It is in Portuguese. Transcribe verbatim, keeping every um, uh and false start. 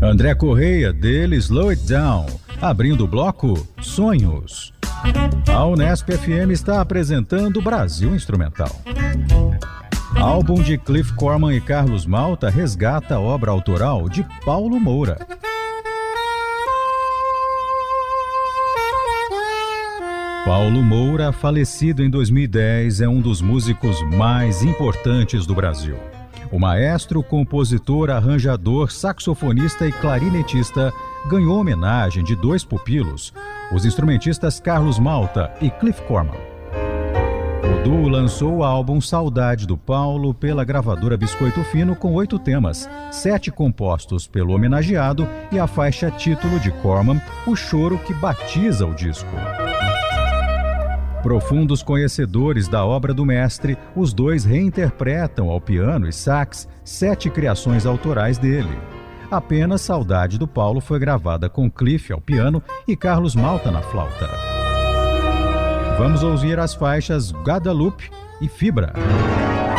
André Correia, dele Slow It Down, abrindo o bloco Sonhos. A Unesp F M está apresentando Brasil Instrumental. Álbum de Cliff Corman e Carlos Malta resgata a obra autoral de Paulo Moura. Paulo Moura, falecido em dois mil e dez, é um dos músicos mais importantes do Brasil. O maestro, compositor, arranjador, saxofonista e clarinetista ganhou homenagem de dois pupilos, os instrumentistas Carlos Malta e Cliff Corman. O duo lançou o álbum Saudade do Paulo pela gravadora Biscoito Fino com oito temas, sete compostos pelo homenageado e a faixa título de Corman, O Choro que batiza o disco. Profundos conhecedores da obra do mestre, os dois reinterpretam ao piano e sax sete criações autorais dele. Apenas Saudade do Paulo foi gravada com Cliff ao piano e Carlos Malta na flauta. Vamos ouvir as faixas Guadalupe e Fibra.